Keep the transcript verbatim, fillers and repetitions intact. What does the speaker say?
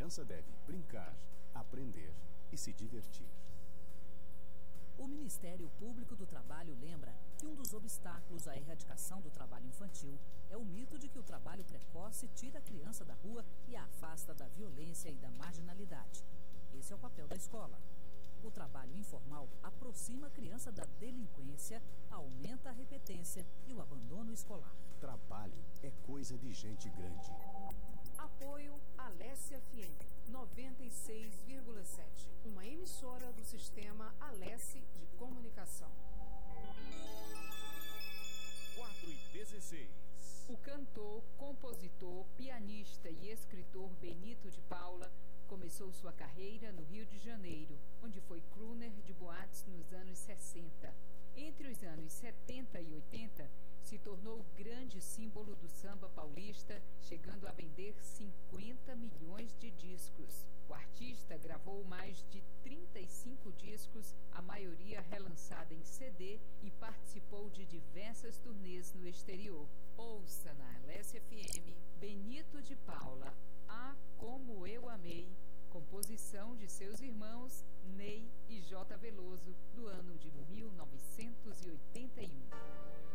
criança deve brincar, aprender e se divertir. O Ministério Público do Trabalho lembra que um dos obstáculos à erradicação do trabalho infantil é o mito de que o trabalho precoce tira a criança da rua e a afasta da violência e da marginalidade. Esse é o papel da escola. O trabalho informal aproxima a criança da delinquência, aumenta a repetência e o abandono escolar. Trabalho é coisa de gente grande. Apoio Alesse F M noventa e seis vírgula sete, uma emissora do sistema Alesse de comunicação. quatro e dezesseis. O cantor, compositor, pianista e escritor Benito de Paula começou sua carreira no Rio de Janeiro, onde foi crooner de boates nos anos sessenta. Entre os anos setenta e oitenta, se tornou grande símbolo do samba paulista, chegando a vender cinquenta milhões de discos. O artista gravou mais de trinta e cinco discos, a maioria relançada em C D, e participou de diversas turnês no exterior. Ouça na Alesse F M Benito de Paula, Ah, Como Eu Amei, composição de seus irmãos Ney e J. Veloso, do ano de mil novecentos e oitenta e um.